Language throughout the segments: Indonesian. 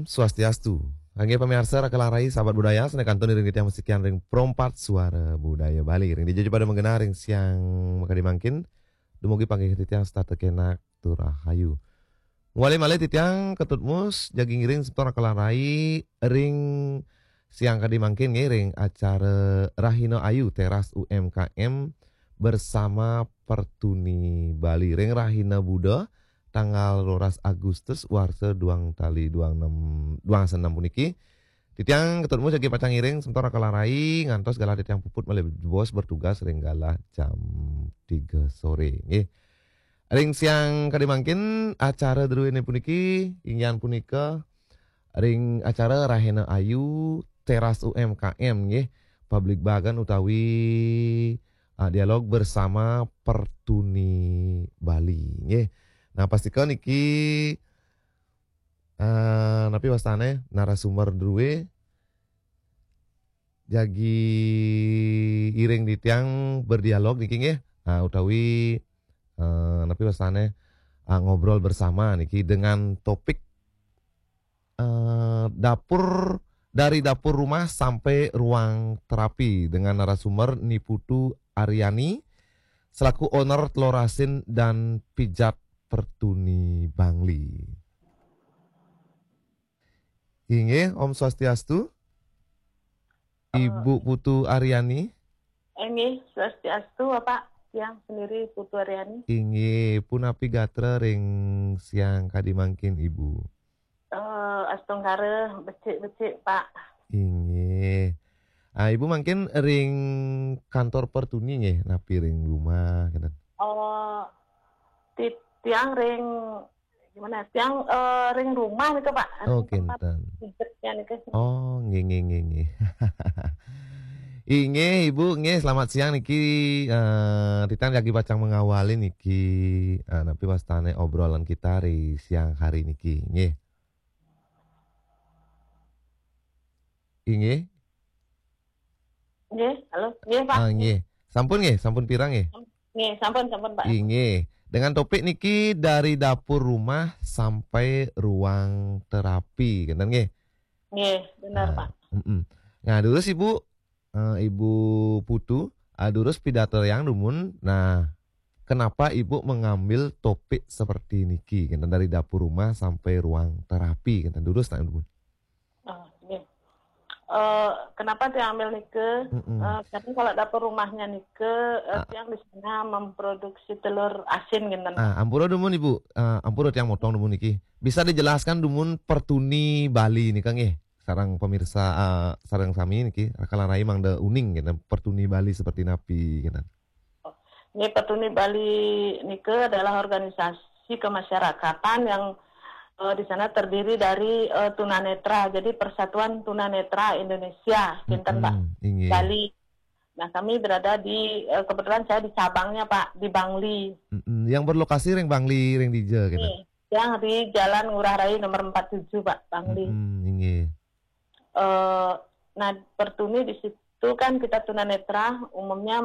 Swastiastu. Angge pemirsa rakalang rai sahabat budaya senekan tuni ring tiang musikian ring perompat suara budaya Bali ring dijaju pada mengenal ring siang maka dimangkin dumugi panggil titiang start kenak turahayu. Mulai malai titiang ketutmus jaging ring setor rakalang rai ring siang kadimangkin ring acara Rahino Ayu Teras UMKM bersama Pertuni Bali ring Rahina Buddha tanggal 12 Agustus warsa duang tali duang senam puniki titiang ketemu jagi pacang iring sementara kalarai ngantos gala titiang puput malih bos bertugas ring gala jam 3 sore nggih. Ring siang kadimangkin acara druene puniki ingyan punika ring acara Rahena Ayu Teras UMKM nggih publik bagan utawi dialog bersama Pertuni Bali nggih. Nah pastikan iki napi wastane narasumber druwe jagi iring di tiang berdialog niki nggih. Utawi napi wastane ngobrol bersama niki dengan topik dapur dari dapur rumah sampai ruang terapi dengan narasumber Niputu Aryani selaku owner telur asin dan pijat Pertuni Bangli. Inge Om Swastiastu. Ibu Putu Aryani. Inge Swastiastu Bapak yang sendiri Putu Aryani. Inge punapi gatra ring siang kadimangkin Ibu. Astongkare becik-becik Pak. Inge. Ibu mungkin ring kantor Pertuni nggih napi ring rumah gitu. Tiang ring gimana? Tiang ring rumah nih Pak. Oh kinten. Oh nggih. Inge Ibu nggih selamat siang niki Titan lagi pacang mengawali niki napi wastane obrolan kita ri siang hari niki nggih. Inge? Nggih, halo. Nggih Pak. Nggih. Sampun pirang nggih? Nggih, sampun Pak. Inge. Dengan topik niki dari dapur rumah sampai ruang terapi, kan nggih? Nggih, benar Pak. Nah, terus Ibu Putu, terus pidato yang dumun. Nah, kenapa Ibu mengambil topik seperti niki, kan dari dapur rumah sampai ruang terapi, kan terus tak dumun. Kenapa diambil nike? Karena kalau dapur rumahnya nike, yang di sana memproduksi telur asin gitu. Ampura dumun Ibu, ampura tiang motong dumun niki. Bisa dijelaskan dumun Pertuni Bali nih Kang sarang pemirsa sarang sami niki rakalan rai mangda uning gitu. Pertuni Bali seperti napi gitu. Ini Pertuni Bali nike adalah organisasi kemasyarakatan yang di sana terdiri dari tunanetra, jadi Persatuan Tunanetra Indonesia, Kinten Pak, Bali. Nah kami berada di kebetulan saya di cabangnya Pak di Bangli. Yang berlokasi ring Bangli, ring Dija, gitu. Yang di Jalan Ngurah Rai nomor 47 Pak, Bangli. Nah Pertuni di situ kan kita tunanetra umumnya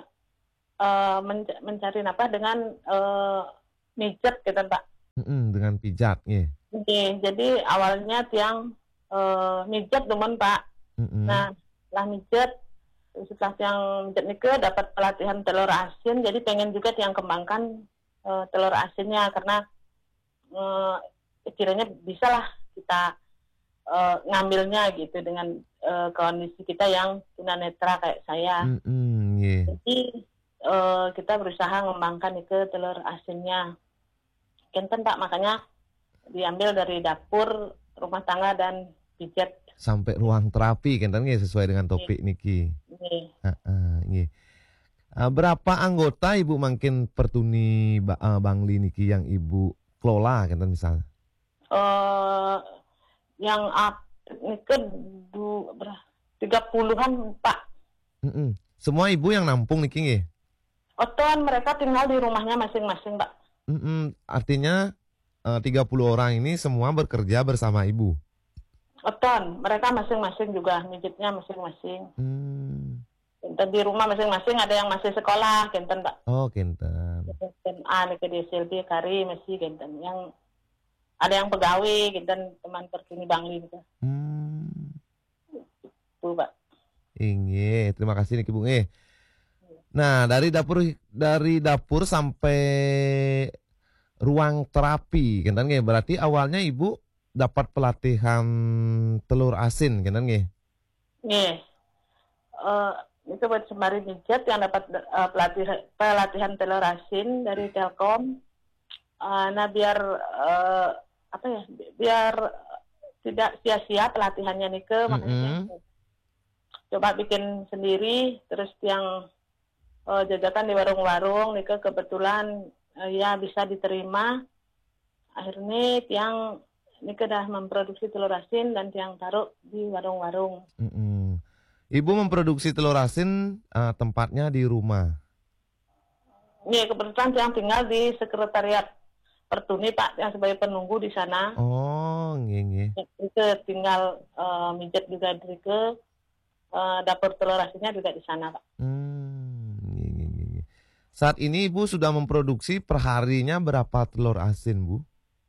mencari nafkah dengan mijet gitu Pak. Dengan pijat, jadi awalnya tiang mijet teman Pak. Nah, setelah mijet, setelah tiang mijet nike dapat pelatihan telur asin, jadi pengen juga tiang kembangkan telur asinnya karena kiranya bisalah kita ngambilnya gitu dengan kondisi kita yang tunanetra kayak saya. Jadi kita berusaha mengembangkan nike telur asinnya. Kenten Pak, makanya diambil dari dapur, rumah tangga dan pijat sampai ruang terapi kenten sesuai dengan topik niki. Berapa anggota Ibu makin Pertuni Bangli niki yang Ibu kelola kenten misalnya? Yang niki 30-an Pak. Semua Ibu yang nampung niki nggih? Otoan mereka tinggal di rumahnya masing-masing Pak. Artinya 30 orang ini semua bekerja bersama Ibu? Oton, mereka masing-masing juga, mijitnya masing-masing. Kenten di rumah masing-masing, ada yang masih sekolah, kenten Pak. Oh, kenten. Kenten A, nih ke DSLB, Kari, masih kenten. Yang ada yang pegawai gitu, dan teman perkini Bangli gitu. Tuh Pak. Inge, terima kasih Niki Bung. Nah, dari dapur sampai ruang terapi, kan nggih? Berarti awalnya Ibu dapat pelatihan telur asin, kan nggih? Nggih. Itu buat sembari mijat yang dapat pelatihan telur asin dari Telkom. Nah, biar biar tidak sia-sia pelatihannya nih makanya coba bikin sendiri, terus yang jajakan di warung-warung nih kebetulan ya bisa diterima. Akhirnya yang ini dah memproduksi telur asin dan yang taruh di warung-warung. Ibu memproduksi telur asin tempatnya di rumah. Iya, kebetulan yang tinggal di sekretariat Pertuni Pak, yang sebagai penunggu di sana. Oh, nggih. Itu tinggal mijat juga dari ke dapur telur asinnya juga di sana Pak. Saat ini Ibu sudah memproduksi perharinya berapa telur asin Bu?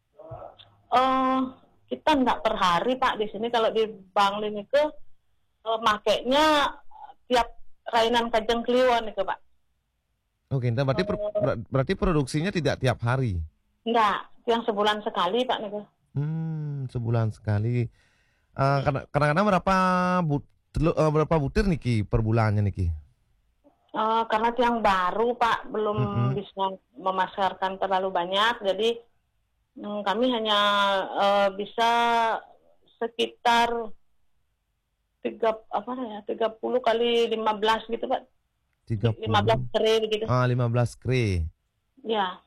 Kita nggak per hari Pak di sini. Kalau di Bangli itu makainya tiap rainan Kajang Kliwon itu Pak. Oke, berarti produksinya tidak tiap hari? Enggak, yang sebulan sekali Pak nih. Sebulan sekali. Kadang-kadang berapa butir Niki per bulannya Niki? Karena yang baru Pak belum bisa memasarkan terlalu banyak, jadi kami hanya bisa sekitar 30 kali 15 gitu Pak. 15 kre gitu. 15 kre. Ya.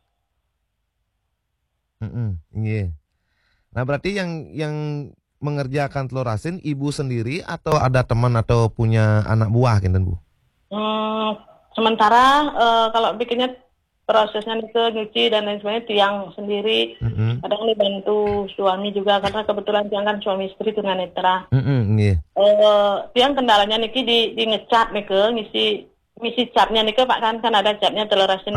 Iya. Nah, berarti yang mengerjakan telur asin Ibu sendiri atau ada teman atau punya anak buah gitu Bu? Sementara kalau bikinnya prosesnya itu nyuci dan lain sebagainya tiang sendiri. Kadang dibantu suami juga karena kebetulan tiang kan suami istri tunanetra. Tiang kendalanya niki di ngecat nih ngisi catnya nih Pak, kan ada catnya telur asin.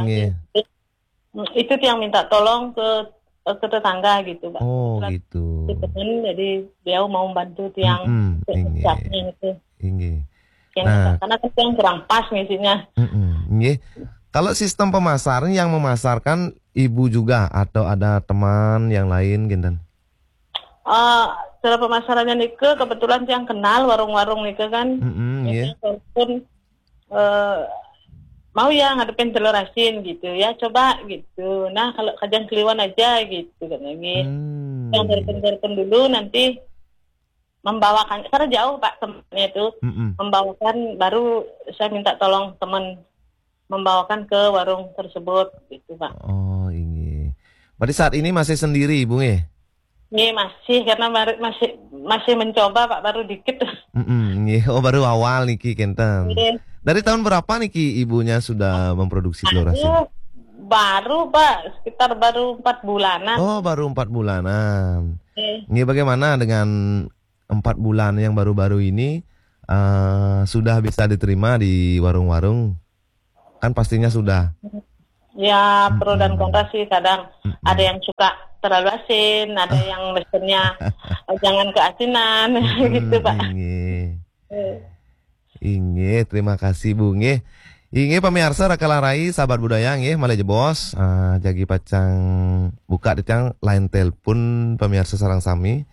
Itu tiang minta tolong ke tetangga gitu Pak. Gitu. Jadi dia mau membantu tiang catnya itu. Karena kan yang kurang pas ngisinya. Kalau sistem pemasaran yang memasarkan Ibu juga atau ada teman yang lain gitu? Cara pemasarannya Nike kebetulan yang kenal warung-warung Nike kan. Walaupun mau ya ngadepin telur asin gitu ya, coba gitu. Nah kalau Kajang Kliwon aja gitu kan lagi. Yang telepon dulu nanti membawakan, karena jauh Pak temannya itu, membawakan, baru saya minta tolong teman membawakan ke warung tersebut gitu Pak. Oh ini, berarti saat ini masih sendiri Ibu ya? Iya masih, karena masih mencoba Pak, baru dikit. Baru awal niki Kenten. Dari tahun berapa niki ibunya sudah memproduksi telur asin? Baru Pak, sekitar baru 4 bulanan. Oh baru 4 bulanan. Ini bagaimana dengan 4 bulan yang baru-baru ini sudah bisa diterima di warung-warung? Kan pastinya sudah. Ya pro dan kontra sih, kadang ada yang suka terlalu asin, ada yang mesennya jangan keasinan gitu Pak. Inge, terima kasih Bu nge. Inge pemirsa Rakalarai sahabat budaya nge Malaya Bos, jagi pacang buka di tiang line telepon pemirsa sarang sami.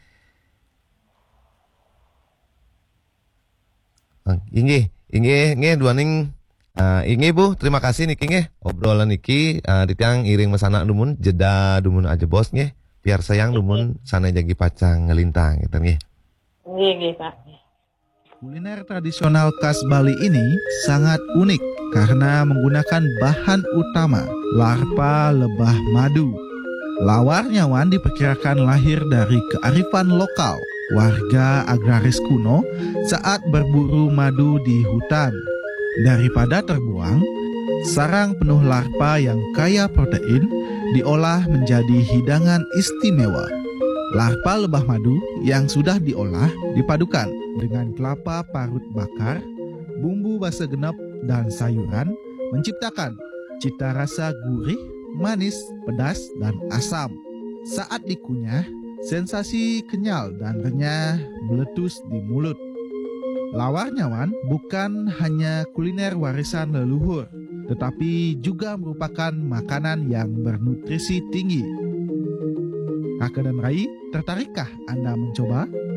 Inge nge duaning Inge Bu, terima kasih niki nge obrolan niki di tiang iring mesana dumun jeda dumun aja bos nge biar sayang dumun sana jagi pacang ngelintang gitu nge. Nggih Pak. Kuliner tradisional khas Bali ini sangat unik karena menggunakan bahan utama larva lebah madu. Lawar nyawan diperkirakan lahir dari kearifan lokal warga agraris kuno saat berburu madu di hutan. Daripada terbuang, sarang penuh larva yang kaya protein diolah menjadi hidangan istimewa. Larva lebah madu yang sudah diolah dipadukan dengan kelapa parut bakar, bumbu basa genep, dan sayuran menciptakan cita rasa gurih, manis, pedas, dan asam. Saat dikunyah, sensasi kenyal dan renyah meletus di mulut. Lawar nyawan bukan hanya kuliner warisan leluhur, tetapi juga merupakan makanan yang bernutrisi tinggi. Kakak dan Rai, tertarikkah Anda mencoba?